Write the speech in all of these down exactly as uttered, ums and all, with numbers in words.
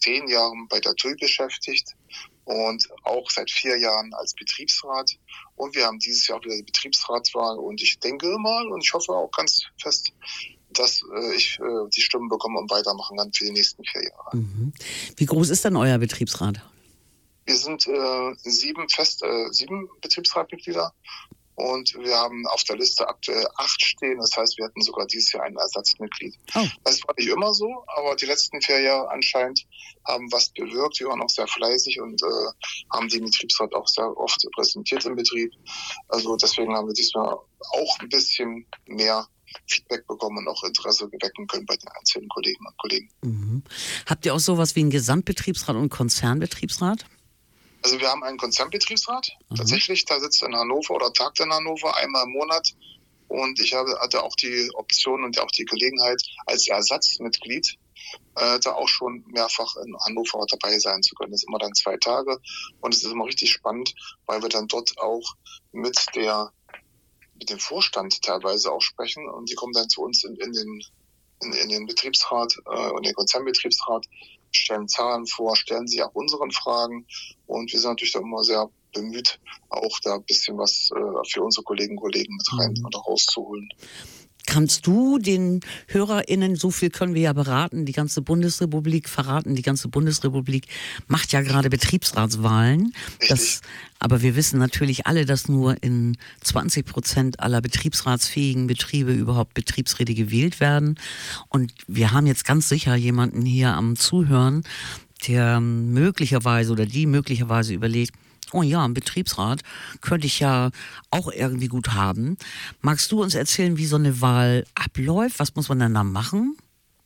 zehn Jahren bei der T U I beschäftigt und auch seit vier Jahren als Betriebsrat. Und wir haben dieses Jahr wieder die Betriebsratswahl und ich denke mal und ich hoffe auch ganz fest, dass äh, ich äh, die Stimmen bekomme und weitermachen kann für die nächsten vier Jahre. Mhm. Wie groß ist denn euer Betriebsrat? Wir sind äh, sieben fest, äh, sieben Betriebsratmitglieder und wir haben auf der Liste aktuell acht stehen. Das heißt, wir hatten sogar dieses Jahr ein Ersatzmitglied. Oh. Das war nicht immer so, aber die letzten vier Jahre anscheinend haben was bewirkt. Wir waren auch sehr fleißig und äh, haben den Betriebsrat auch sehr oft präsentiert im Betrieb. Also deswegen haben wir diesmal auch ein bisschen mehr Feedback bekommen und auch Interesse wecken können bei den einzelnen Kolleginnen und Kollegen. Mhm. Habt ihr auch sowas wie einen Gesamtbetriebsrat und einen Konzernbetriebsrat? Also wir haben einen Konzernbetriebsrat, mhm. tatsächlich, der sitzt in Hannover oder tagt in Hannover einmal im Monat. Und ich habe, hatte auch die Option und auch die Gelegenheit, als Ersatzmitglied äh, da auch schon mehrfach in Hannover dabei sein zu können. Das ist immer dann zwei Tage und es ist immer richtig spannend, weil wir dann dort auch mit der mit dem Vorstand teilweise auch sprechen und die kommen dann zu uns in, in den in, in den Betriebsrat äh, und den Konzernbetriebsrat, stellen Zahlen vor, stellen sie auch unseren Fragen und wir sind natürlich da immer sehr bemüht, auch da ein bisschen was äh, für unsere Kolleginnen und Kollegen mit rein Mhm. oder rauszuholen. Kannst du den HörerInnen, so viel können wir ja beraten, die ganze Bundesrepublik verraten, die ganze Bundesrepublik macht ja gerade Betriebsratswahlen. Das, aber wir wissen natürlich alle, dass nur in zwanzig Prozent aller betriebsratsfähigen Betriebe überhaupt Betriebsräte gewählt werden. Und wir haben jetzt ganz sicher jemanden hier am Zuhören, der möglicherweise oder die möglicherweise überlegt, oh ja, ein Betriebsrat könnte ich ja auch irgendwie gut haben. Magst du uns erzählen, wie so eine Wahl abläuft? Was muss man denn da machen?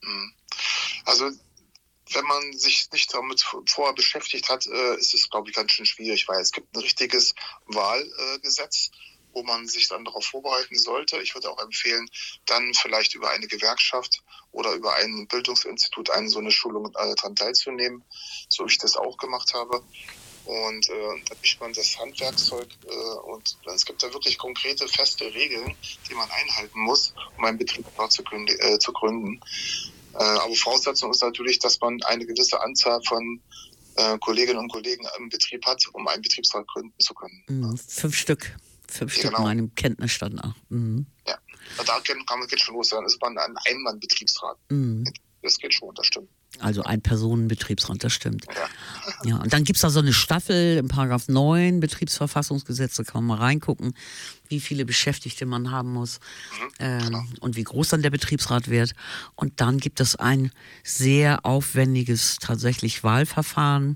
Also wenn man sich nicht damit vorher beschäftigt hat, ist es, glaube ich, ganz schön schwierig, weil es gibt ein richtiges Wahlgesetz, wo man sich dann darauf vorbereiten sollte. Ich würde auch empfehlen, dann vielleicht über eine Gewerkschaft oder über ein Bildungsinstitut eine so eine Schulung daran teilzunehmen, so wie ich das auch gemacht habe. Und äh, da mischt man das Handwerkszeug äh, und es gibt da wirklich konkrete, feste Regeln, die man einhalten muss, um einen Betriebsrat zu, äh, zu gründen. Äh, aber Voraussetzung ist natürlich, dass man eine gewisse Anzahl von äh, Kolleginnen und Kollegen im Betrieb hat, um einen Betriebsrat gründen zu können. Mhm, fünf Stück. Fünf ja, Stück genau. meinem Kenntnisstand nach. Mhm. Ja, da kann man geht schon los. Dann ist man ein Einmann-Betriebsrat. Mhm. Das geht schon, das stimmt. Also ein Personenbetriebsrat, das stimmt. Ja. Ja, und dann gibt es da so eine Staffel im Paragraph neun Betriebsverfassungsgesetz, da kann man mal reingucken, wie viele Beschäftigte man haben muss Mhm, ähm, genau. und wie groß dann der Betriebsrat wird. Und dann gibt es ein sehr aufwendiges tatsächlich Wahlverfahren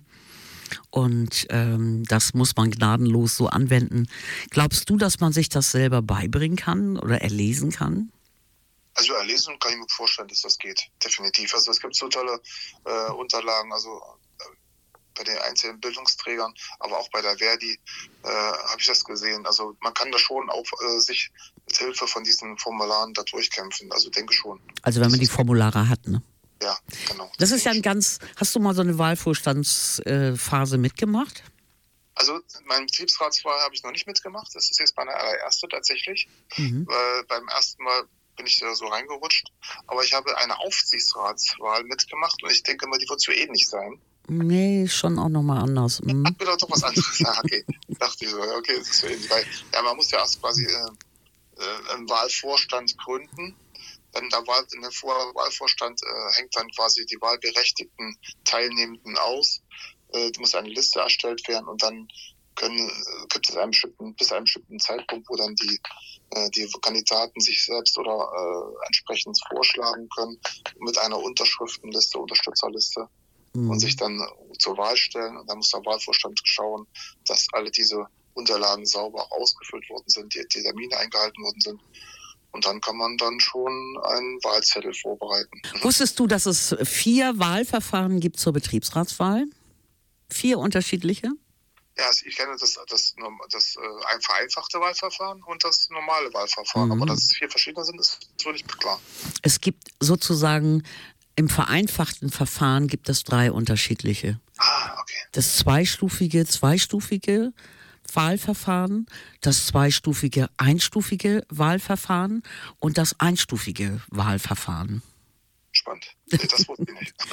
und ähm, das muss man gnadenlos so anwenden. Glaubst du, dass man sich das selber beibringen kann oder erlesen kann? Also erlesen kann ich mir vorstellen, dass das geht, definitiv. Also es gibt so tolle äh, Unterlagen, also äh, bei den einzelnen Bildungsträgern, aber auch bei der Verdi äh, habe ich das gesehen. Also man kann da schon auch äh, sich mit Hilfe von diesen Formularen da durchkämpfen, also denke schon. Also wenn man die Formulare hat, ne? Ja, genau. Das ist ja ein ganz, hast du mal so eine Wahlvorstandsphase mitgemacht? Also meine Betriebsratswahl habe ich noch nicht mitgemacht, das ist jetzt meine allererste tatsächlich, Mhm. weil beim ersten Mal bin ich da so reingerutscht. Aber ich habe eine Aufsichtsratswahl mitgemacht und ich denke mal, die wird so ähnlich sein. Nee, schon auch nochmal anders. Mhm. Ach, wieder doch was anderes. Ja, okay. Dachte ich so, ja, okay, das ist so ähnlich. Weil, ja, man muss ja erst quasi äh, einen Wahlvorstand gründen. Dann der, Wahl, der Wahlvorstand äh, hängt dann quasi die wahlberechtigten Teilnehmenden aus. Äh, da muss eine Liste erstellt werden und dann können, gibt es einen bestimmten, bis einen bestimmten Zeitpunkt, wo dann die, äh, die Kandidaten sich selbst oder äh, entsprechend vorschlagen können mit einer Unterschriftenliste, Unterstützerliste Mhm. und sich dann zur Wahl stellen. Und dann muss der Wahlvorstand schauen, dass alle diese Unterlagen sauber ausgefüllt worden sind, die, die Termine eingehalten worden sind. Und dann kann man dann schon einen Wahlzettel vorbereiten. Mhm. Wusstest du, dass es vier Wahlverfahren gibt zur Betriebsratswahl? Vier unterschiedliche? Ja, ich kenne das, das, das äh, ein vereinfachte Wahlverfahren und das normale Wahlverfahren. Mhm. Aber dass es vier verschiedene sind, ist so nicht klar. Es gibt sozusagen im vereinfachten Verfahren gibt es drei unterschiedliche. Ah, okay. Das zweistufige, zweistufige Wahlverfahren, das zweistufige, einstufige Wahlverfahren und das einstufige Wahlverfahren. Spannend. Nee, das wusste ich nicht.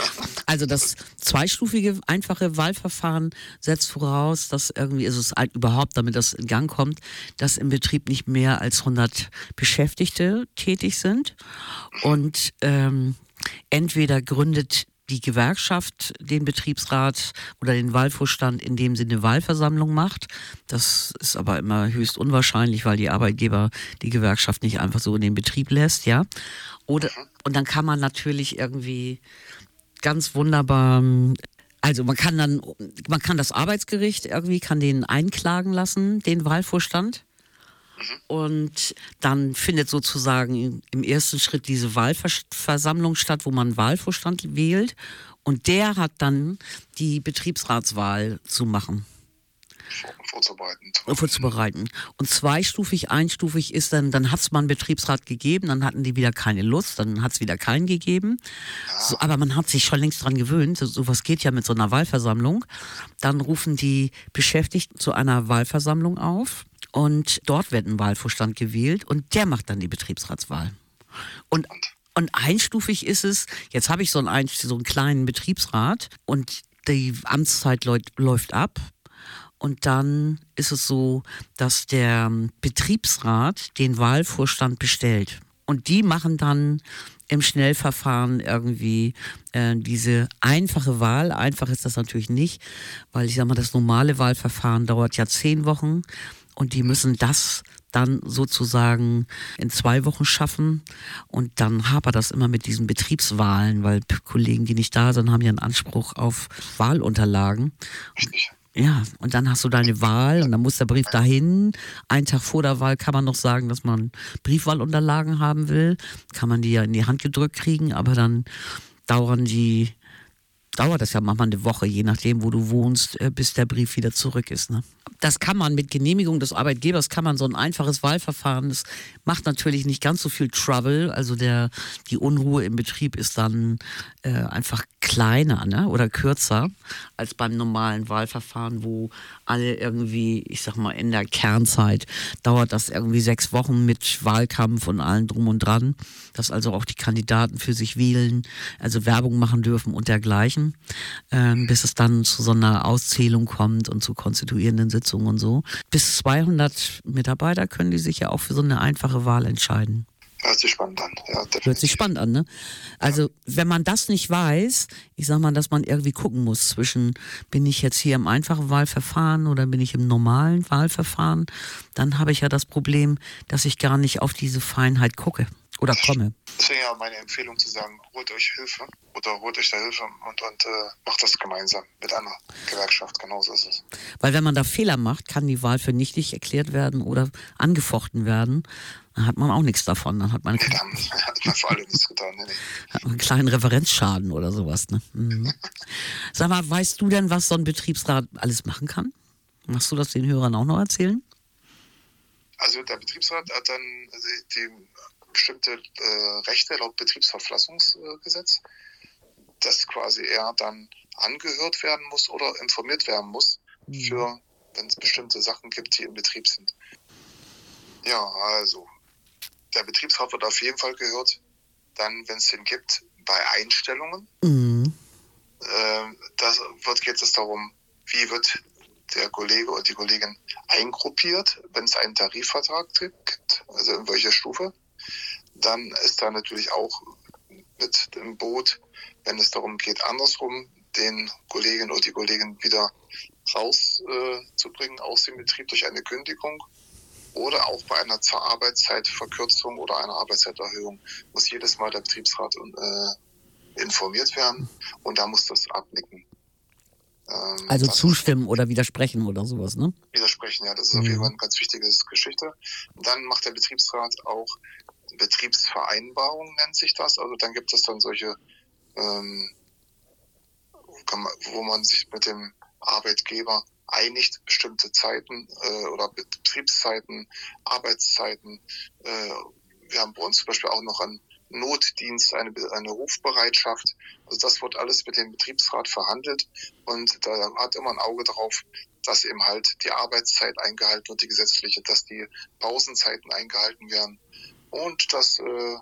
Also das zweistufige, einfache Wahlverfahren setzt voraus, dass irgendwie ist es halt überhaupt, damit das in Gang kommt, dass im Betrieb nicht mehr als hundert Beschäftigte tätig sind. Und ähm, entweder gründet die Gewerkschaft den Betriebsrat oder den Wahlvorstand, indem sie eine Wahlversammlung macht. Das ist aber immer höchst unwahrscheinlich, weil die Arbeitgeber die Gewerkschaft nicht einfach so in den Betrieb lässt, ja. Oder, und dann kann man natürlich irgendwie ganz wunderbar, also man kann dann, man kann das Arbeitsgericht irgendwie, kann den einklagen lassen, den Wahlvorstand. Und dann findet sozusagen im ersten Schritt diese Wahlversammlung statt, wo man einen Wahlvorstand wählt. Und der hat dann die Betriebsratswahl zu machen. Vorzubereiten. Vorzubereiten. Und zweistufig, einstufig ist dann, dann hat es mal einen Betriebsrat gegeben, dann hatten die wieder keine Lust, dann hat es wieder keinen gegeben. Ja. So, aber man hat sich schon längst dran gewöhnt, so, sowas geht ja mit so einer Wahlversammlung. Dann rufen die Beschäftigten zu einer Wahlversammlung auf. Und dort wird ein Wahlvorstand gewählt und der macht dann die Betriebsratswahl. Und, und einstufig ist es, jetzt habe ich so einen, so einen kleinen Betriebsrat und die Amtszeit läuft ab. Und dann ist es so, dass der Betriebsrat den Wahlvorstand bestellt. Und die machen dann im Schnellverfahren irgendwie äh, diese einfache Wahl. Einfach ist das natürlich nicht, weil ich sag mal, das normale Wahlverfahren dauert ja zehn Wochen. Und die müssen das dann sozusagen in zwei Wochen schaffen. Und dann hapert das immer mit diesen Betriebswahlen, weil Kollegen, die nicht da sind, haben ja einen Anspruch auf Wahlunterlagen. Richtig. Ja, und dann hast du deine Wahl und dann muss der Brief dahin. Einen Tag vor der Wahl kann man noch sagen, dass man Briefwahlunterlagen haben will. Kann man die ja in die Hand gedrückt kriegen, aber dann dauern die, dauert das ja manchmal eine Woche, je nachdem, wo du wohnst, bis der Brief wieder zurück ist, ne? Das kann man mit Genehmigung des Arbeitgebers, kann man so ein einfaches Wahlverfahren, das macht natürlich nicht ganz so viel Trouble, also der, die Unruhe im Betrieb ist dann äh, einfach kleiner, ne, oder kürzer als beim normalen Wahlverfahren, wo alle irgendwie, ich sag mal, in der Kernzeit dauert das irgendwie sechs Wochen mit Wahlkampf und allem drum und dran, dass also auch die Kandidaten für sich wählen, also Werbung machen dürfen und dergleichen, äh, bis es dann zu so einer Auszählung kommt und zu konstituierenden Sitzungen und so. Bis zweihundert Mitarbeiter können die sich ja auch für so eine einfache Wahl entscheiden. Hört sich spannend an. Ja, Hört sich spannend an, ne? Also, wenn man das nicht weiß, ich sag mal, dass man irgendwie gucken muss zwischen, bin ich jetzt hier im einfachen Wahlverfahren oder bin ich im normalen Wahlverfahren, dann habe ich ja das Problem, dass ich gar nicht auf diese Feinheit gucke oder komme. Deswegen ja meine Empfehlung zu sagen, holt euch Hilfe oder holt euch da Hilfe und, und äh, macht das gemeinsam mit einer Gewerkschaft. Genauso ist es. Weil wenn man da Fehler macht, kann die Wahl für nichtig erklärt werden oder angefochten werden. Dann hat man auch nichts davon. Dann hat man, Nee, dann hat man vor allem nichts getan. Nee, nee. hat man einen kleinen Referenzschaden oder sowas. Ne? Mhm. Sag mal, weißt du denn, was so ein Betriebsrat alles machen kann? Machst du das den Hörern auch noch erzählen? Also der Betriebsrat hat dann die, die bestimmte äh, Rechte laut Betriebsverfassungsgesetz, dass quasi er dann angehört werden muss oder informiert werden muss, mhm. für, wenn es bestimmte Sachen gibt, die im Betrieb sind. Ja, also der Betriebsrat wird auf jeden Fall gehört, dann, wenn es den gibt, bei Einstellungen. Mhm. Äh, da geht es darum, wie wird der Kollege oder die Kollegin eingruppiert, wenn es einen Tarifvertrag gibt, also in welcher Stufe. Dann ist da natürlich auch mit im Boot, wenn es darum geht, andersrum den Kollegen oder die Kollegin wieder rauszubringen äh, aus dem Betrieb durch eine Kündigung oder auch bei einer Arbeitszeitverkürzung oder einer Arbeitszeiterhöhung muss jedes Mal der Betriebsrat äh, informiert werden und da muss das abnicken. Ähm, also zustimmen oder widersprechen oder sowas, ne? Widersprechen, ja, das ist mhm. auf jeden Fall eine ganz wichtige Geschichte. Und dann macht der Betriebsrat auch Betriebsvereinbarung, nennt sich das. Also dann gibt es dann solche, ähm, wo man sich mit dem Arbeitgeber einigt, bestimmte Zeiten äh, oder Betriebszeiten, Arbeitszeiten. Äh, wir haben bei uns zum Beispiel auch noch einen Notdienst, eine, eine Rufbereitschaft. Also das wird alles mit dem Betriebsrat verhandelt und da hat immer ein Auge drauf, dass eben halt die Arbeitszeit eingehalten wird, die gesetzliche, dass die Pausenzeiten eingehalten werden und dass äh,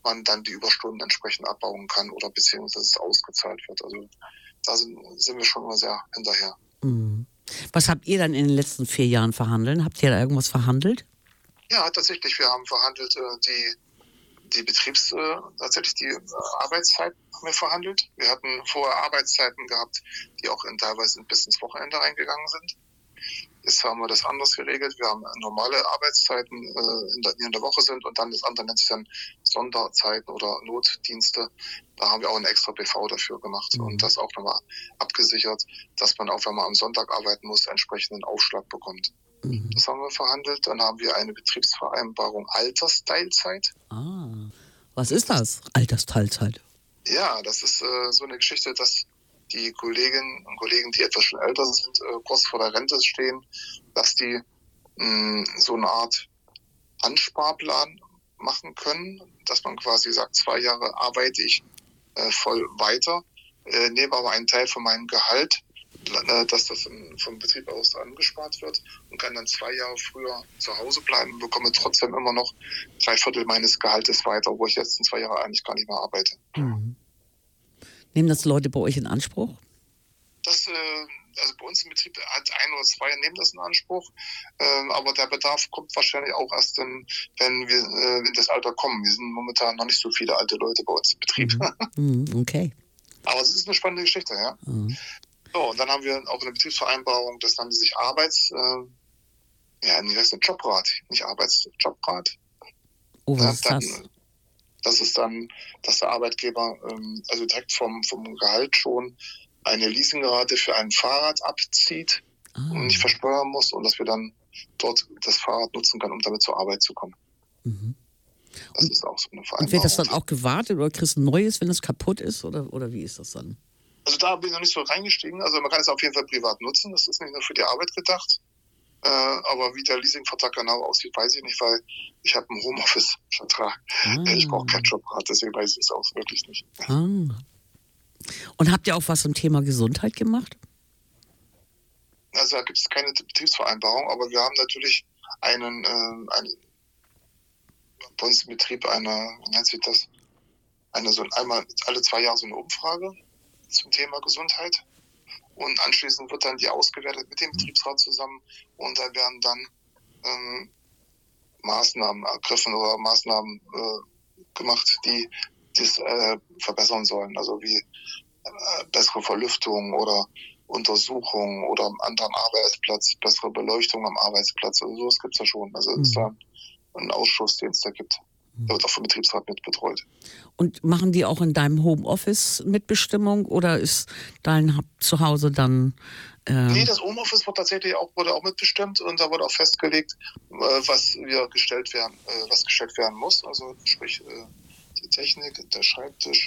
man dann die Überstunden entsprechend abbauen kann oder beziehungsweise es ausgezahlt wird. Also da sind, sind wir schon immer sehr hinterher. Mhm. Was habt ihr dann in den letzten vier Jahren verhandelt? Habt ihr da irgendwas verhandelt? Ja, tatsächlich. Wir haben verhandelt, äh, die die Betriebs, äh, tatsächlich die äh, Arbeitszeiten haben wir verhandelt. Wir hatten vorher Arbeitszeiten gehabt, die auch in, teilweise bis ins Wochenende reingegangen sind. Jetzt haben wir das anders geregelt. Wir haben normale Arbeitszeiten, äh, in der, die in der Woche sind, und dann das andere nennt sich dann Sonderzeiten oder Notdienste. Da haben wir auch eine extra B V dafür gemacht mhm. und das auch nochmal abgesichert, dass man auch, wenn man am Sonntag arbeiten muss, entsprechenden Aufschlag bekommt. Mhm. Das haben wir verhandelt. Dann haben wir eine Betriebsvereinbarung Altersteilzeit. Ah, was ist das, Altersteilzeit? Ja, das ist äh, so eine Geschichte, dass die Kolleginnen und Kollegen, die etwas schon älter sind, äh, kurz vor der Rente stehen, dass die mh, so eine Art Ansparplan machen können, dass man quasi sagt, zwei Jahre arbeite ich äh, voll weiter, äh, nehme aber einen Teil von meinem Gehalt, äh, dass das vom Betrieb aus angespart wird, und kann dann zwei Jahre früher zu Hause bleiben und bekomme trotzdem immer noch drei Viertel meines Gehaltes weiter, wo ich jetzt in zwei Jahren eigentlich gar nicht mehr arbeite. Mhm. Nehmen das Leute bei euch in Anspruch? Das, äh, also bei uns im Betrieb hat ein oder zwei nehmen das in Anspruch, äh, aber der Bedarf kommt wahrscheinlich auch erst, in, wenn wir äh, in das Alter kommen. Wir sind momentan noch nicht so viele alte Leute bei uns im Betrieb. Mhm. Okay. Aber es ist eine spannende Geschichte, ja. Mhm. So, und dann haben wir auch eine Betriebsvereinbarung, das nannte sich Arbeits, äh, ja, das ist ein Jobrat, nicht Arbeitsjobrat. Oh, was ist dann, das? Das ist dann, dass der Arbeitgeber ähm, also direkt vom, vom Gehalt schon eine Leasingrate für ein Fahrrad abzieht ah. und nicht versteuern muss, und dass wir dann dort das Fahrrad nutzen können, um damit zur Arbeit zu kommen. Mhm. Das und, ist auch so eine Vereinbarung. Und wird das dann auch gewartet oder kriegst du ein neues, wenn es kaputt ist, oder, oder wie ist das dann? Also da bin ich noch nicht so reingestiegen. Also man kann es auf jeden Fall privat nutzen. Das ist nicht nur für die Arbeit gedacht. Äh, aber wie der Leasingvertrag genau aussieht, weiß ich nicht, weil ich habe einen Homeoffice-Vertrag. Ah. Ich brauche keinen Jobrad, deswegen weiß ich es auch wirklich nicht. Ah. Und habt ihr auch was zum Thema Gesundheit gemacht? Also da gibt es keine Betriebsvereinbarung, aber wir haben natürlich einen, äh, einen bei uns im Betrieb eine, wie nennt sich das, eine so einmal alle zwei Jahre so eine Umfrage zum Thema Gesundheit. Und anschließend wird dann die ausgewertet mit dem Betriebsrat zusammen, und da werden dann ähm, Maßnahmen ergriffen oder Maßnahmen äh, gemacht, die das äh, verbessern sollen. Also wie äh, bessere Verlüftung oder Untersuchung oder am anderen Arbeitsplatz, bessere Beleuchtung am Arbeitsplatz. Also sowas gibt es ja schon. Also es mhm. ist da ein Ausschuss, den es da gibt. Der wird auch vom Betriebsrat mit betreut. Und machen die auch in deinem Homeoffice Mitbestimmung, oder ist dein Zuhause dann... Äh nee, das Homeoffice wird tatsächlich auch, wurde auch mitbestimmt, und da wurde auch festgelegt, äh, was wir gestellt werden, äh, was gestellt werden muss. Also sprich äh, die Technik, der Schreibtisch.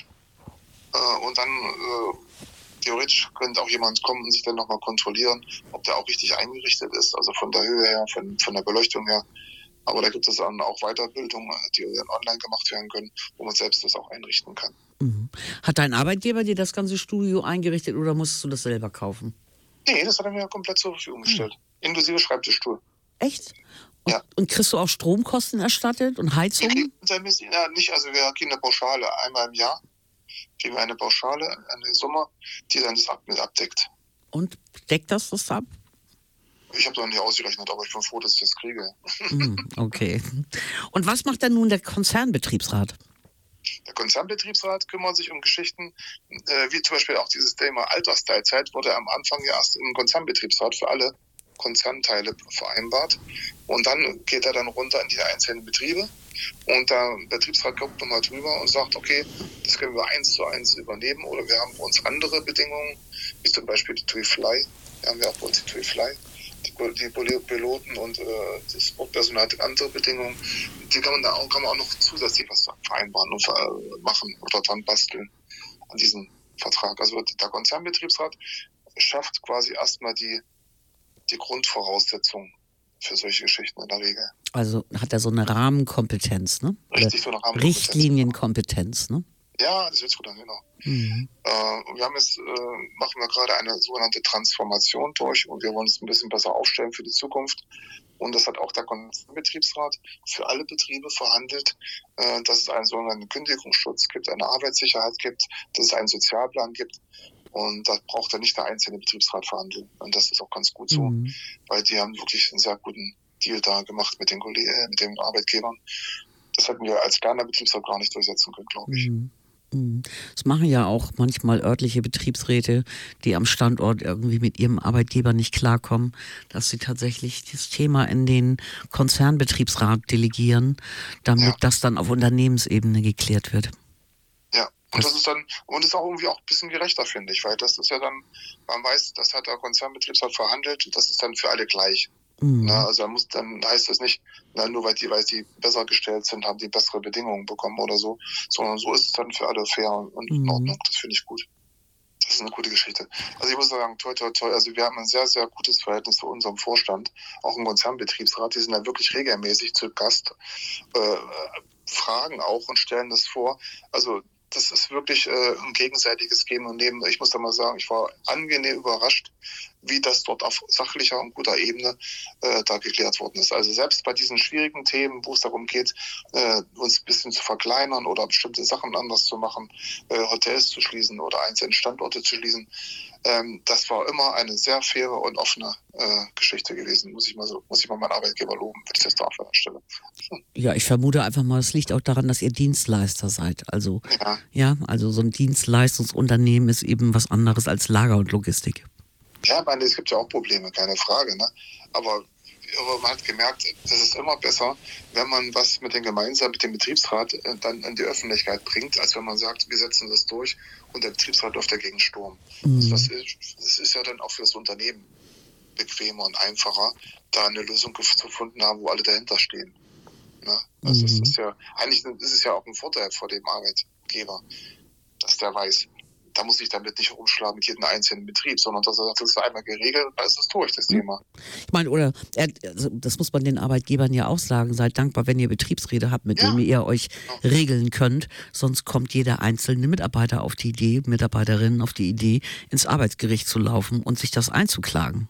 Äh, und dann äh, theoretisch könnte auch jemand kommen und sich dann nochmal kontrollieren, ob der auch richtig eingerichtet ist, also von der Höhe her, von, von der Beleuchtung her. Aber da gibt es dann auch Weiterbildungen, die dann online gemacht werden können, wo man selbst das auch einrichten kann. Mhm. Hat dein Arbeitgeber dir das ganze Studio eingerichtet, oder musstest du das selber kaufen? Nee, das hat er mir komplett zur Verfügung gestellt. Mhm. Inklusive Schreibtischstuhl. Echt? Und, ja. Und kriegst du auch Stromkosten erstattet und Heizung? Ja, nicht, also wir kriegen eine Pauschale einmal im Jahr. Kriegen wir eine Pauschale, eine Summe, die dann das mit abdeckt. Und deckt das das ab? Ich habe noch nicht ausgerechnet, aber ich bin froh, dass ich das kriege. Mm, okay. Und was macht denn nun der Konzernbetriebsrat? Der Konzernbetriebsrat kümmert sich um Geschichten, äh, wie zum Beispiel auch dieses Thema Altersteilzeit wurde am Anfang ja erst im Konzernbetriebsrat für alle Konzernteile vereinbart. Und dann geht er dann runter in die einzelnen Betriebe. Und der Betriebsrat guckt nochmal drüber und sagt, okay, das können wir eins zu eins übernehmen, oder wir haben bei uns andere Bedingungen, wie zum Beispiel die T U I Fly. Da haben wir auch bei uns die T U I Fly. Die Piloten und äh, das Sportpersonal hat andere Bedingungen. Die kann man da auch, kann man auch noch zusätzlich was vereinbaren und äh, machen oder dran basteln an diesem Vertrag. Also der Konzernbetriebsrat schafft quasi erstmal die, die Grundvoraussetzungen für solche Geschichten in der Regel. Also hat er so eine Rahmenkompetenz, ne? Richtig, so eine Rahmenkompetenz. Richtlinienkompetenz, ne? Ja, das hört sich gut an, genau. Mhm. Äh, und wir haben jetzt, äh, machen wir gerade eine sogenannte Transformation durch, und wir wollen uns ein bisschen besser aufstellen für die Zukunft. Und das hat auch der Konzernbetriebsrat für alle Betriebe verhandelt, äh, dass es einen sogenannten Kündigungsschutz gibt, eine Arbeitssicherheit gibt, dass es einen Sozialplan gibt. Und da braucht dann nicht der einzelne Betriebsrat verhandeln. Und das ist auch ganz gut so, Mhm. weil die haben wirklich einen sehr guten Deal da gemacht mit den Kollegen, mit den Arbeitgebern. Das hätten wir als kleiner Betriebsrat gar nicht durchsetzen können, glaube ich. Mhm. Mhm. Das machen ja auch manchmal örtliche Betriebsräte, die am Standort irgendwie mit ihrem Arbeitgeber nicht klarkommen, dass sie tatsächlich das Thema in den Konzernbetriebsrat delegieren, damit Ja. das dann auf Unternehmensebene geklärt wird. Ja, und Das- das ist dann, und das ist auch irgendwie auch ein bisschen gerechter, finde ich, weil das ist ja dann, man weiß, das hat der Konzernbetriebsrat verhandelt, das ist dann für alle gleich. Mhm. Na, also da muss, dann heißt das nicht, na, nur weil die, weil die besser gestellt sind, haben die bessere Bedingungen bekommen oder so, sondern so ist es dann für alle fair und in Mhm. Ordnung. Das finde ich gut. Das ist eine gute Geschichte. Also ich muss sagen, toi, toi, toi, also wir haben ein sehr, sehr gutes Verhältnis zu unserem Vorstand, auch im Konzernbetriebsrat, die sind da wirklich regelmäßig zu Gast, äh, fragen auch und stellen das vor. Also das ist wirklich äh, ein gegenseitiges Geben und Nehmen. Ich muss da mal sagen, ich war angenehm überrascht, wie das dort auf sachlicher und guter Ebene äh, da geklärt worden ist. Also selbst bei diesen schwierigen Themen, wo es darum geht, äh, uns ein bisschen zu verkleinern oder bestimmte Sachen anders zu machen, äh, Hotels zu schließen oder einzelne Standorte zu schließen, ähm, das war immer eine sehr faire und offene äh, Geschichte gewesen. Muss ich mal so, muss ich mal meinen Arbeitgeber loben, wenn ich das darf an der Stelle. Ja, ich vermute einfach mal, es liegt auch daran, dass ihr Dienstleister seid. Also, Ja. ja, also so ein Dienstleistungsunternehmen ist eben was anderes als Lager und Logistik. Ja, ich meine, es gibt ja auch Probleme, keine Frage, ne? Aber, aber man hat gemerkt, es ist immer besser, wenn man was mit dem gemeinsam mit dem Betriebsrat äh, dann in die Öffentlichkeit bringt, als wenn man sagt, wir setzen das durch und der Betriebsrat läuft dagegen Sturm. Mhm. Also das, ist, das ist ja dann auch für das Unternehmen bequemer und einfacher, da eine Lösung gef- gefunden haben, wo alle dahinter stehen. Ne? Also Mhm. es ist ja, eigentlich ist es ja auch ein Vorteil vor dem Arbeitgeber, dass der weiß, da muss ich damit nicht rumschlagen mit jedem einzelnen Betrieb, sondern dass er sagt, das ist einmal geregelt und da ist es durch, das Thema. Ich meine, oder er, also das muss man den Arbeitgebern ja auch sagen, seid dankbar, wenn ihr Betriebsräte habt, mit Ja. denen ihr euch Ja. regeln könnt, sonst kommt jeder einzelne Mitarbeiter auf die Idee, Mitarbeiterin auf die Idee, ins Arbeitsgericht zu laufen und sich das einzuklagen.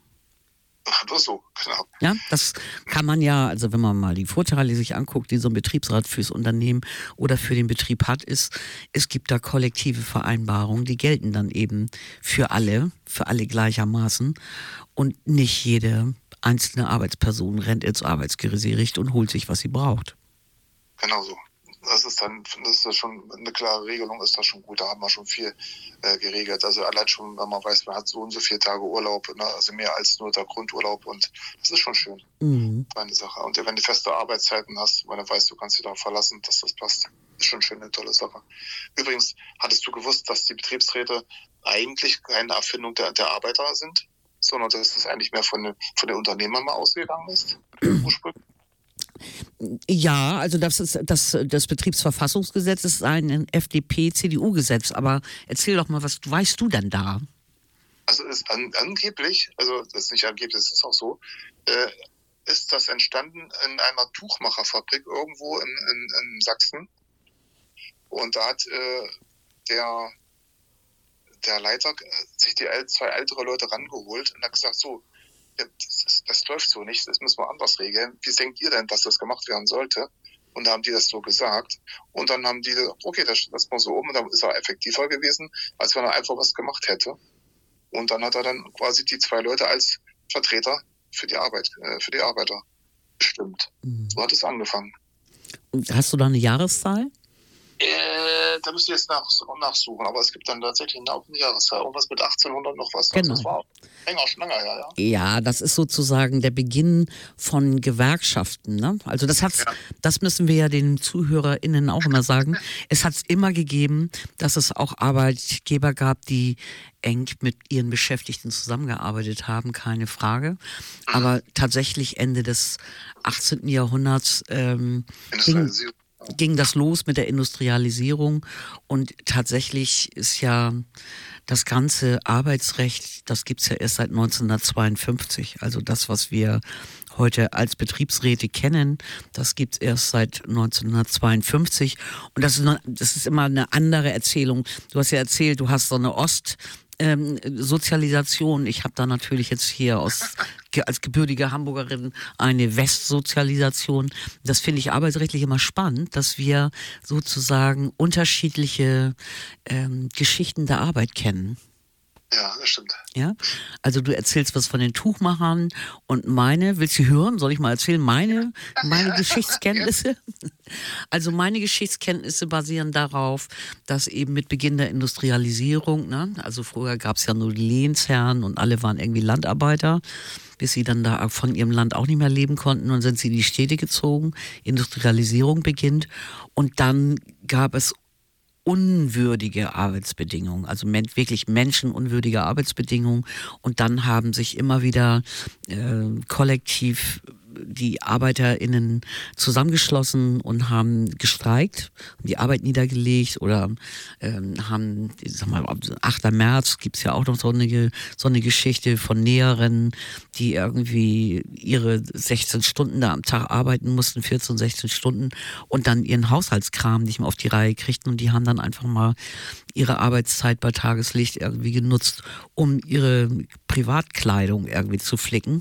Nur so, genau. Ja, das kann man ja, also wenn man mal die Vorteile sich anguckt, die so ein Betriebsrat fürs Unternehmen oder für den Betrieb hat, ist, es gibt da kollektive Vereinbarungen, die gelten dann eben für alle, für alle gleichermaßen und nicht jede einzelne Arbeitsperson rennt ins Arbeitsgericht und holt sich, was sie braucht. Genau so. Das ist dann, das ist schon eine klare Regelung, ist das schon gut. Da haben wir schon viel äh, geregelt. Also allein schon, wenn man weiß, man hat so und so viele Tage Urlaub, ne? Also mehr als nur der Grundurlaub und das ist schon schön, Mhm. eine Sache. Und wenn du feste Arbeitszeiten hast, wenn du weißt, du kannst dich darauf verlassen, dass das passt, ist schon schön eine tolle Sache. Übrigens, hattest du gewusst, dass die Betriebsräte eigentlich keine Erfindung der, der Arbeiter sind, sondern dass es eigentlich mehr von, den- von den Unternehmern mal ausgegangen ist, ursprünglich? Ja, also das ist das, das Betriebsverfassungsgesetz ist ein F D P-C D U-Gesetz, aber erzähl doch mal, was weißt du denn da? Also ist an, angeblich, also das ist nicht angeblich, das ist auch so, äh, ist das entstanden in einer Tuchmacherfabrik irgendwo in, in, in Sachsen. Und da hat äh, der, der Leiter äh, sich die äl- zwei ältere Leute rangeholt und hat gesagt, so, ja, das, ist, das läuft so nicht, das müssen wir anders regeln. Wie denkt ihr denn, dass das gemacht werden sollte? Und da haben die das so gesagt. Und dann haben die gesagt, okay, das lassen wir so um. Und dann ist er effektiver gewesen, als wenn er einfach was gemacht hätte. Und dann hat er dann quasi die zwei Leute als Vertreter für die Arbeit, äh, für die Arbeiter bestimmt. Mhm. So hat es angefangen. Hast du da eine Jahreszahl? Äh, da müsst ihr jetzt nach, nachsuchen, aber es gibt dann tatsächlich auch eine Jahreszahl. Irgendwas mit achtzehnhundert noch was. Genau. Also das war länger, schon länger, ja, ja. Ja, das ist sozusagen der Beginn von Gewerkschaften. Ne? Also das hat's, Ja. das müssen wir ja den ZuhörerInnen auch immer sagen. Es hat es immer gegeben, dass es auch Arbeitgeber gab, die eng mit ihren Beschäftigten zusammengearbeitet haben, keine Frage. Aber tatsächlich Ende des achtzehnten Jahrhunderts ähm, ging, Industrialisierung. ging das los mit der Industrialisierung und tatsächlich ist ja das ganze Arbeitsrecht, das gibt's ja erst seit neunzehnhundertzweiundfünfzig. Also das, was wir heute als Betriebsräte kennen, das gibt's erst seit neunzehnhundertzweiundfünfzig. Und das ist, noch, das ist immer eine andere Erzählung. Du hast ja erzählt, du hast so eine Ost- ähm, Sozialisation. Ich habe da natürlich jetzt hier aus als gebürtige Hamburgerin eine Westsozialisation. Das finde ich arbeitsrechtlich immer spannend, dass wir sozusagen unterschiedliche ähm, Geschichten der Arbeit kennen. Ja, das stimmt. Ja, also du erzählst was von den Tuchmachern und meine, willst du hören? Soll ich mal erzählen? Meine, meine Geschichtskenntnisse? Also meine Geschichtskenntnisse basieren darauf, dass eben mit Beginn der Industrialisierung, ne, also früher gab es ja nur die Lehnsherren und alle waren irgendwie Landarbeiter, bis sie dann da von ihrem Land auch nicht mehr leben konnten und sind sie in die Städte gezogen. Industrialisierung beginnt und dann gab es unwürdige Arbeitsbedingungen, also men- wirklich menschenunwürdige Arbeitsbedingungen. Und dann haben sich immer wieder äh, kollektiv die ArbeiterInnen zusammengeschlossen und haben gestreikt, die Arbeit niedergelegt oder ähm, haben, ich sag mal, am achter März gibt's ja auch noch so eine, so eine Geschichte von Näherinnen, die irgendwie ihre sechzehn Stunden da am Tag arbeiten mussten, vierzehn, sechzehn Stunden und dann ihren Haushaltskram nicht mehr auf die Reihe kriegten und die haben dann einfach mal ihre Arbeitszeit bei Tageslicht irgendwie genutzt, um ihre Privatkleidung irgendwie zu flicken.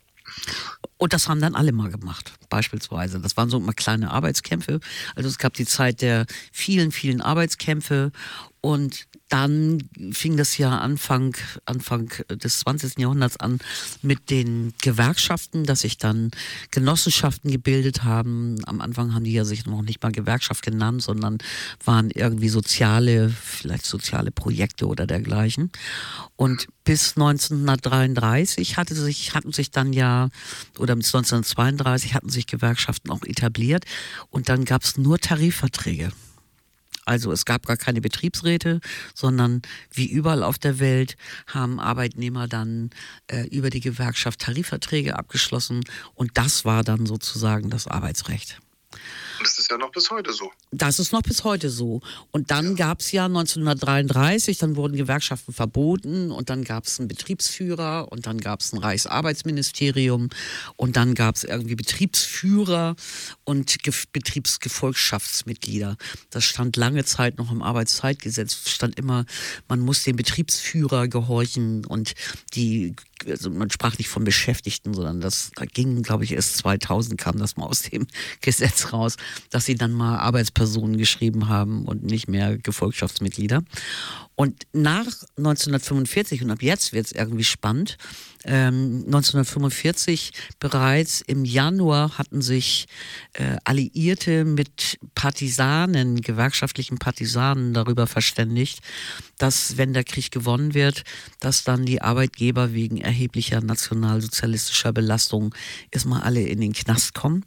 Und das haben dann alle mal gemacht, beispielsweise. Das waren so immer kleine Arbeitskämpfe. Also es gab die Zeit der vielen, vielen Arbeitskämpfe und dann fing das ja Anfang, Anfang des zwanzigsten Jahrhunderts an mit den Gewerkschaften, dass sich dann Genossenschaften gebildet haben. Am Anfang haben die ja sich noch nicht mal Gewerkschaft genannt, sondern waren irgendwie soziale, vielleicht soziale Projekte oder dergleichen. Und bis neunzehnhundertdreiunddreißig hatte sich, hatten sich dann ja, oder bis neunzehnhundertzweiunddreißig hatten sich Gewerkschaften auch etabliert und dann gab es nur Tarifverträge. Also es gab gar keine Betriebsräte, sondern wie überall auf der Welt haben Arbeitnehmer dann äh, über die Gewerkschaft Tarifverträge abgeschlossen und das war dann sozusagen das Arbeitsrecht. Und das ist ja noch bis heute so. Das ist noch bis heute so. Und dann ja. gab es ja neunzehnhundertdreiunddreißig, dann wurden Gewerkschaften verboten und dann gab es einen Betriebsführer und dann gab es ein Reichsarbeitsministerium und dann gab es irgendwie Betriebsführer und Ge- Betriebsgefolgschaftsmitglieder. Das stand lange Zeit noch im Arbeitszeitgesetz, stand immer, man muss dem Betriebsführer gehorchen und die, also man sprach nicht von Beschäftigten, sondern das ging, glaube ich, erst zweitausend kam das mal aus dem Gesetz raus, dass sie dann mal Arbeitspersonen geschrieben haben und nicht mehr Gefolgschaftsmitglieder. Und nach neunzehnhundertfünfundvierzig, und ab jetzt wird es irgendwie spannend, ähm, neunzehnhundertfünfundvierzig bereits im Januar hatten sich äh, Alliierte mit Partisanen, gewerkschaftlichen Partisanen darüber verständigt, dass, wenn der Krieg gewonnen wird, dass dann die Arbeitgeber wegen erheblicher nationalsozialistischer Belastung erstmal alle in den Knast kommen.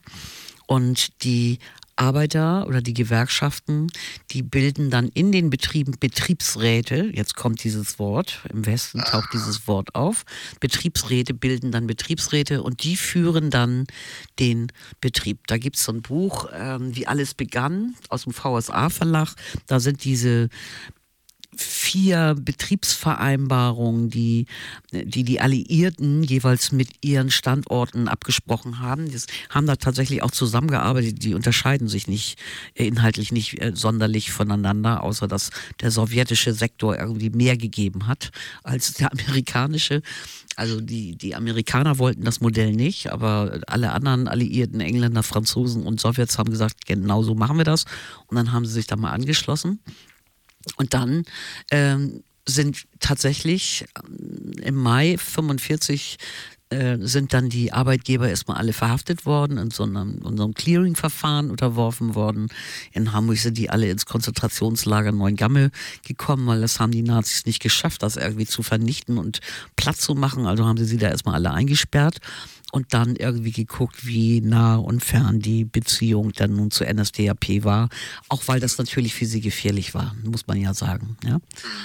Und die Arbeiter oder die Gewerkschaften, die bilden dann in den Betrieben Betriebsräte, jetzt kommt dieses Wort, im Westen taucht dieses Wort auf, Betriebsräte bilden dann Betriebsräte und die führen dann den Betrieb. Da gibt es so ein Buch, ähm, wie alles begann, aus dem V S A-Verlag, da sind diese vier Betriebsvereinbarungen, die, die die Alliierten jeweils mit ihren Standorten abgesprochen haben. Die haben da tatsächlich auch zusammengearbeitet. Die unterscheiden sich nicht inhaltlich nicht äh, sonderlich voneinander, außer dass der sowjetische Sektor irgendwie mehr gegeben hat als der amerikanische. Also die, die Amerikaner wollten das Modell nicht, aber alle anderen Alliierten, Engländer, Franzosen und Sowjets haben gesagt, genau so machen wir das. Und dann haben sie sich da mal angeschlossen. Und dann ähm, sind tatsächlich im Mai fünfundvierzig äh, sind dann die Arbeitgeber erstmal alle verhaftet worden, in so einem, in so einem Clearing-Verfahren unterworfen worden. In Hamburg sind die alle ins Konzentrationslager Neuengamme gekommen, weil das haben die Nazis nicht geschafft, das irgendwie zu vernichten und platt zu machen. Also haben sie sie da erstmal alle eingesperrt. Und dann irgendwie geguckt, wie nah und fern die Beziehung dann nun zur N S D A P war. Auch weil das natürlich für sie gefährlich war, muss man ja sagen. Ja?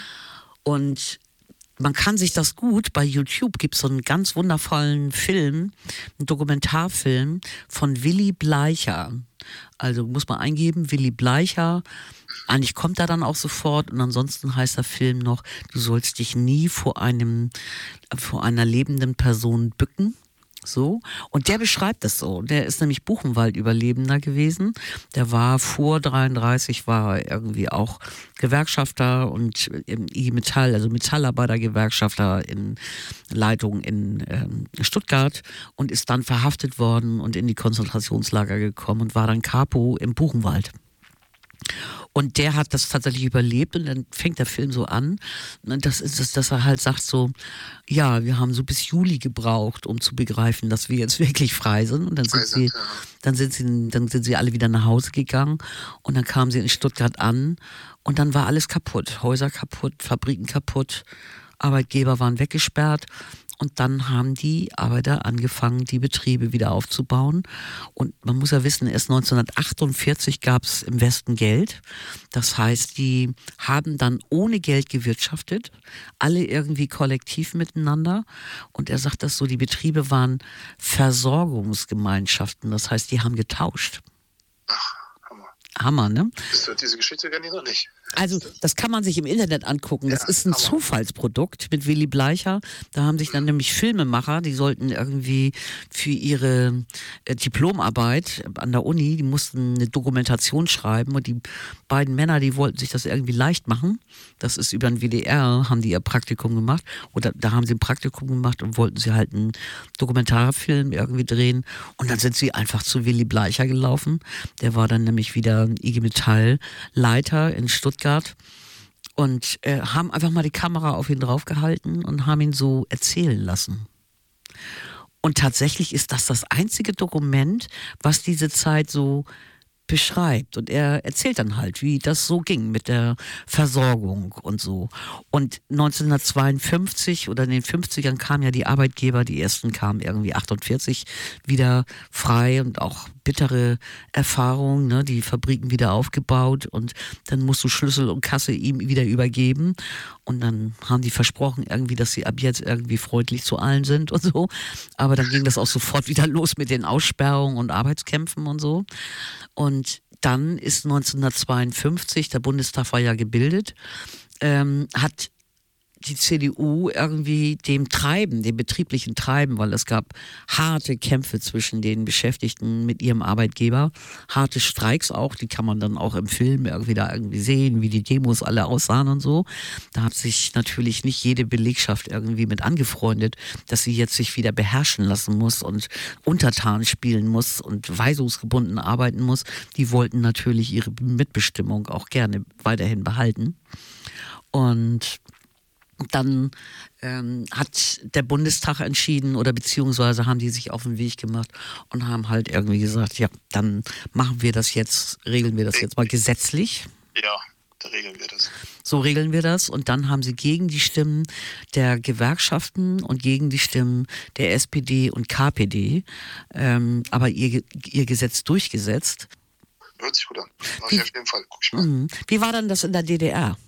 Und man kann sich das gut, bei YouTube gibt es so einen ganz wundervollen Film, einen Dokumentarfilm von Willy Bleicher. Also muss man eingeben, Willy Bleicher. Eigentlich kommt er dann auch sofort und ansonsten heißt der Film noch, du sollst dich nie vor einem, vor einer lebenden Person bücken, So, und der beschreibt das so. Der ist nämlich Buchenwald-Überlebender gewesen. Der war vor dreiunddreißig, war er irgendwie auch Gewerkschafter und im I G Metall, also Metallarbeitergewerkschafter in Leitung in ähm, Stuttgart und ist dann verhaftet worden und in die Konzentrationslager gekommen und war dann Capo im Buchenwald. Und der hat das tatsächlich überlebt und dann fängt der Film so an, das ist es, dass er halt sagt so, ja, wir haben so bis Juli gebraucht, um zu begreifen, dass wir jetzt wirklich frei sind. Und dann sind sie, dann sind sie, dann sind sie alle wieder nach Hause gegangen und dann kamen sie in Stuttgart an und dann war alles kaputt, Häuser kaputt, Fabriken kaputt, Arbeitgeber waren weggesperrt. Und dann haben die Arbeiter angefangen, die Betriebe wieder aufzubauen. Und man muss ja wissen, erst neunzehnhundertachtundvierzig gab es im Westen Geld. Das heißt, die haben dann ohne Geld gewirtschaftet, alle irgendwie kollektiv miteinander. Und er sagt das so, die Betriebe waren Versorgungsgemeinschaften. Das heißt, die haben getauscht. Ach, Hammer. Hammer, ne? Diese Geschichte kenne ich noch nicht. Also das kann man sich im Internet angucken. Das Ja, ist ein aber- Zufallsprodukt mit Willy Bleicher. Da haben sich dann nämlich Filmemacher, die sollten irgendwie für ihre äh, Diplomarbeit an der Uni, die mussten eine Dokumentation schreiben und die beiden Männer, die wollten sich das irgendwie leicht machen. Das ist über den W D R, haben die ihr Praktikum gemacht. Oder da haben sie ein Praktikum gemacht und wollten sie halt einen Dokumentarfilm irgendwie drehen. Und dann sind sie einfach zu Willy Bleicher gelaufen. Der war dann nämlich wieder I G Metall Leiter in Stuttgart. Und äh, haben einfach mal die Kamera auf ihn draufgehalten und haben ihn so erzählen lassen. Und tatsächlich ist das das einzige Dokument, was diese Zeit so beschreibt. Und er erzählt dann halt, wie das so ging mit der Versorgung und so. Und neunzehnhundertzweiundfünfzig oder in den fünfzigern kamen ja die Arbeitgeber, die ersten kamen irgendwie achtundvierzig wieder frei und auch bittere Erfahrungen, ne, die Fabriken wieder aufgebaut und dann musst du Schlüssel und Kasse ihm wieder übergeben und dann haben die versprochen irgendwie, dass sie ab jetzt irgendwie freundlich zu allen sind und so, aber dann ging das auch sofort wieder los mit den Aussperrungen und Arbeitskämpfen und so und dann ist neunzehnhundertzweiundfünfzig, der Bundestag war ja gebildet, ähm, hat die C D U irgendwie dem Treiben, dem betrieblichen Treiben, weil es gab harte Kämpfe zwischen den Beschäftigten mit ihrem Arbeitgeber, harte Streiks auch, die kann man dann auch im Film irgendwie da irgendwie sehen, wie die Demos alle aussahen und so. Da hat sich natürlich nicht jede Belegschaft irgendwie mit angefreundet, dass sie jetzt sich wieder beherrschen lassen muss und untertan spielen muss und weisungsgebunden arbeiten muss. Die wollten natürlich ihre Mitbestimmung auch gerne weiterhin behalten. Und dann ähm, hat der Bundestag entschieden oder beziehungsweise haben die sich auf den Weg gemacht und haben halt irgendwie gesagt, ja, dann machen wir das jetzt, regeln wir das jetzt mal gesetzlich. Ja, da regeln wir das. So regeln wir das und dann haben sie gegen die Stimmen der Gewerkschaften und gegen die Stimmen der S P D und K P D ähm, aber ihr, ihr Gesetz durchgesetzt. Hört sich gut an. Mach ich auf jeden Fall. Guck ich mal. Mhm. Wie war denn das in der D D R?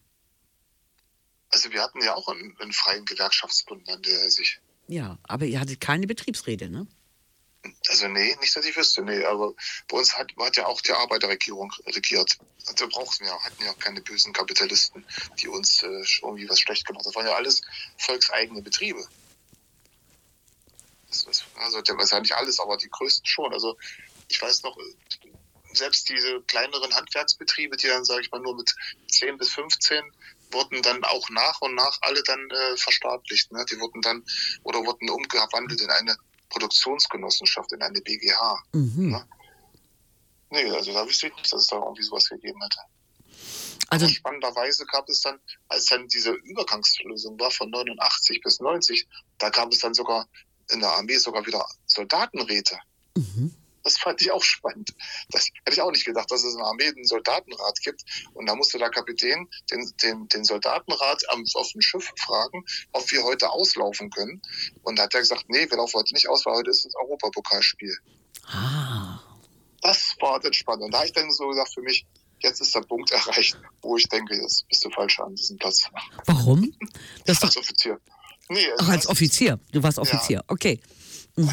Also wir hatten ja auch einen, einen freien Gewerkschaftsbund, an der sich. Ja, aber ihr hattet keine Betriebsräte, ne? Also nee, nicht, dass ich wüsste, nee, aber bei uns hat, hat ja auch die Arbeiterregierung regiert. Also wir brauchten ja, hatten ja keine bösen Kapitalisten, die uns äh, irgendwie was schlecht gemacht haben. Das waren ja alles volkseigene Betriebe. Das, das, also das ist ja nicht alles, aber die größten schon. Also ich weiß noch, selbst diese kleineren Handwerksbetriebe, die dann, sage ich mal, nur mit zehn bis fünfzehn wurden dann auch nach und nach alle dann äh, verstaatlicht. Ne? Die wurden dann oder wurden umgewandelt in eine Produktionsgenossenschaft, in eine B G H. Mhm. Ne? Nee, also da wüsste ich nicht, dass es da irgendwie sowas gegeben hätte. Also Aber spannenderweise gab es dann, als dann diese Übergangslösung war von neunundachtzig bis neunzig, da gab es dann sogar in der Armee sogar wieder Soldatenräte. mhm. Das fand ich auch spannend. Das hätte ich auch nicht gedacht, dass es in der Armee einen Soldatenrat gibt. Und da musste der Kapitän den, den, den Soldatenrat am, auf dem Schiff fragen, ob wir heute auslaufen können. Und da hat er gesagt, nee, wir laufen heute nicht aus, weil heute ist das Europapokalspiel. Ah. Das war dann spannend. Und da habe ich dann so gesagt für mich, jetzt ist der Punkt erreicht, wo ich denke, jetzt bist du falsch an diesem Platz. Warum? Das ist Als doch, Offizier. Nee, ach, als Offizier. Du warst Offizier. Okay. Mhm.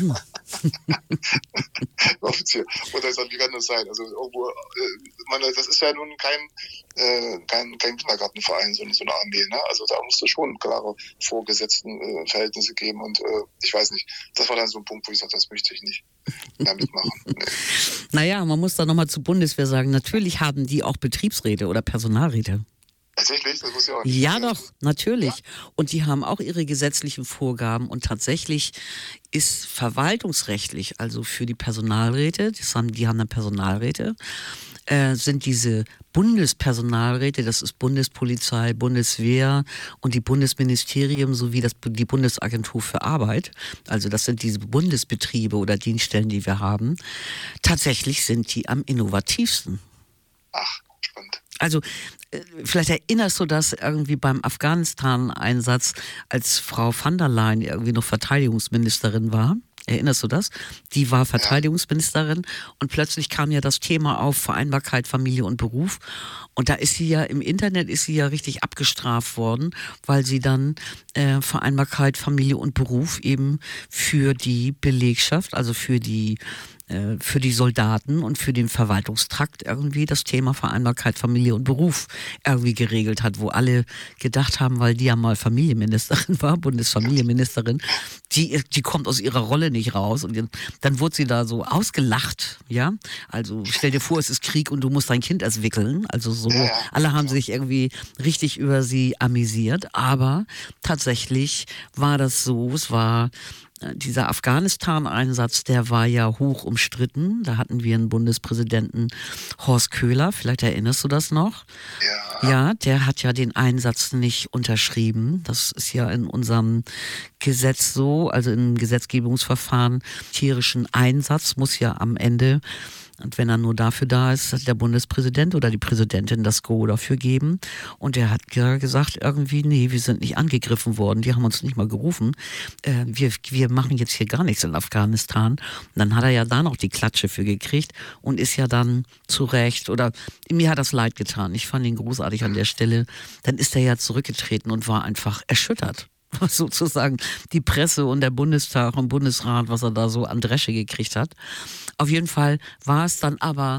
Offizier. Und er sagt, wie kann das sein? Also irgendwo, äh, meine, das ist ja nun kein, äh, kein, kein Kindergartenverein, so, so eine Armee. Ne? Also da musst du schon klare vorgesetzten äh, Verhältnisse geben. Und äh, ich weiß nicht, das war dann so ein Punkt, wo ich sagte, das möchte ich nicht mehr mitmachen. Nee. Naja, man muss da nochmal zur Bundeswehr sagen, natürlich haben die auch Betriebsräte oder Personalräte. Tatsächlich? Das muss ja auch nicht. Ja, doch, natürlich. Ja? Und die haben auch ihre gesetzlichen Vorgaben. Und tatsächlich ist verwaltungsrechtlich, also für die Personalräte, das haben, die haben dann Personalräte, äh, sind diese Bundespersonalräte, das ist Bundespolizei, Bundeswehr und die Bundesministerium sowie das, die Bundesagentur für Arbeit. Also das sind diese Bundesbetriebe oder Dienststellen, die wir haben. Tatsächlich sind die am innovativsten. Ach, spannend. Also vielleicht erinnerst du das irgendwie beim Afghanistan-Einsatz, als Frau van der Leyen irgendwie noch Verteidigungsministerin war. Erinnerst du das? Die war Verteidigungsministerin und plötzlich kam ja das Thema auf Vereinbarkeit Familie und Beruf. Und da ist sie ja im Internet ist sie ja richtig abgestraft worden, weil sie dann äh, Vereinbarkeit Familie und Beruf eben für die Belegschaft, also für die für die Soldaten und für den Verwaltungstrakt irgendwie das Thema Vereinbarkeit Familie und Beruf irgendwie geregelt hat, wo alle gedacht haben, weil die ja mal Familienministerin war, Bundesfamilienministerin, die, die kommt aus ihrer Rolle nicht raus und dann wurde sie da so ausgelacht, ja, also stell dir vor, es ist Krieg und du musst dein Kind erst wickeln, also so, alle haben sich irgendwie richtig über sie amüsiert, aber tatsächlich war das so, es war dieser Afghanistan-Einsatz, der war ja hoch umstritten. Da hatten wir einen Bundespräsidenten, Horst Köhler, vielleicht erinnerst du das noch? Ja. Ja, der hat ja den Einsatz nicht unterschrieben. Das ist ja in unserem Gesetz so, also im Gesetzgebungsverfahren, tierischen Einsatz muss ja am Ende, und wenn er nur dafür da ist, hat der Bundespräsident oder die Präsidentin das Go dafür geben. Und er hat ja gesagt, irgendwie, nee, wir sind nicht angegriffen worden, die haben uns nicht mal gerufen. Äh, wir, wir machen jetzt hier gar nichts in Afghanistan. Und dann hat er ja da noch die Klatsche für gekriegt und ist ja dann zu Recht, oder mir hat das leid getan. Ich fand ihn großartig an der Stelle. Dann ist er ja zurückgetreten und war einfach erschüttert. Sozusagen die Presse und der Bundestag und Bundesrat, was er da so an Dresche gekriegt hat. Auf jeden Fall war es dann aber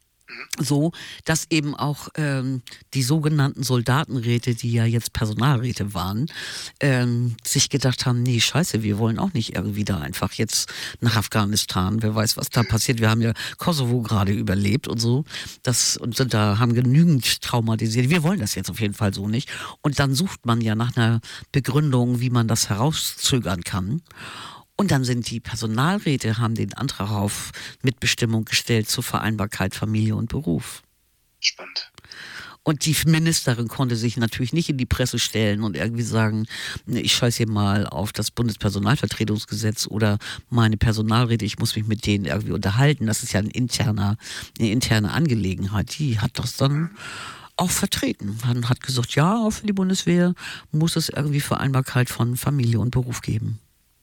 so, dass eben auch ähm, die sogenannten Soldatenräte, die ja jetzt Personalräte waren, ähm, sich gedacht haben, nee, scheiße, wir wollen auch nicht irgendwie da einfach jetzt nach Afghanistan. Wer weiß, was da passiert. Wir haben ja Kosovo gerade überlebt und so. Das, und sind da, haben genügend traumatisiert. Wir wollen das jetzt auf jeden Fall so nicht. Und dann sucht man ja nach einer Begründung, wie man das herauszögern kann. Und dann sind die Personalräte, haben den Antrag auf Mitbestimmung gestellt zur Vereinbarkeit Familie und Beruf. Spannend. Und die Ministerin konnte sich natürlich nicht in die Presse stellen und irgendwie sagen, ich scheiß hier mal auf das Bundespersonalvertretungsgesetz oder meine Personalräte, ich muss mich mit denen irgendwie unterhalten. Das ist ja ein interner, eine interne Angelegenheit. Die hat das dann auch vertreten. Man hat gesagt, ja, auch für die Bundeswehr muss es irgendwie Vereinbarkeit von Familie und Beruf geben.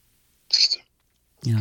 Ja.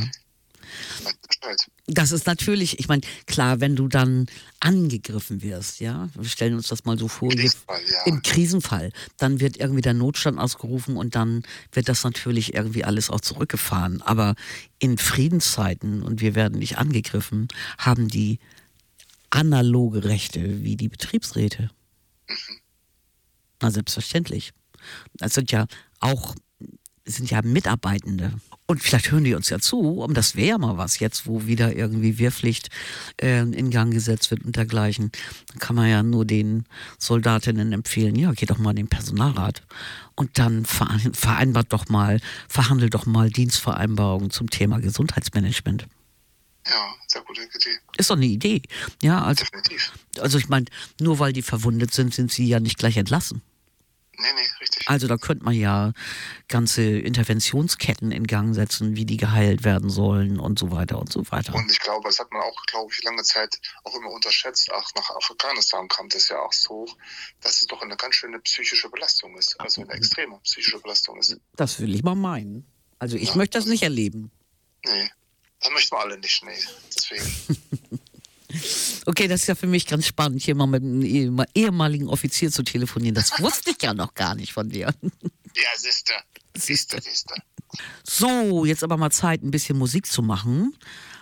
Das ist natürlich, ich meine, klar, wenn du dann angegriffen wirst, ja, wir stellen uns das mal so vor, Krisenfall, ja. im Krisenfall, dann wird irgendwie der Notstand ausgerufen und dann wird das natürlich irgendwie alles auch zurückgefahren. Aber in Friedenszeiten, und wir werden nicht angegriffen, haben die analoge Rechte wie die Betriebsräte. Mhm. Na, selbstverständlich. Das sind ja auch, sind ja Mitarbeitende. Und vielleicht hören die uns ja zu, um das wäre ja mal was jetzt, wo wieder irgendwie Wehrpflicht äh, in Gang gesetzt wird und dergleichen. Dann kann man ja nur den Soldatinnen empfehlen, ja, geh doch mal in den Personalrat und dann vereinbart doch mal, verhandelt doch mal Dienstvereinbarungen zum Thema Gesundheitsmanagement. Ja, sehr gute Idee. Ist doch eine Idee. Ja, also, definitiv. Also ich meine, nur weil die verwundet sind, sind sie ja nicht gleich entlassen. Nee, nee, richtig. Also da könnte man ja ganze Interventionsketten in Gang setzen, wie die geheilt werden sollen und so weiter und so weiter. Und ich glaube, das hat man auch, glaube ich, lange Zeit auch immer unterschätzt. Auch nach Afghanistan kam das ja auch so, dass es doch eine ganz schöne psychische Belastung ist. Also eine extreme psychische Belastung ist. Das will ich mal meinen. Also ich ja, möchte das also, nicht erleben. Nee, das möchten wir alle nicht, nee. Deswegen... Okay, das ist ja für mich ganz spannend, hier mal mit einem ehemaligen Offizier zu telefonieren. Das wusste ich ja noch gar nicht von dir. Ja, siehste. Siehste, siehste. So, jetzt aber mal Zeit, ein bisschen Musik zu machen.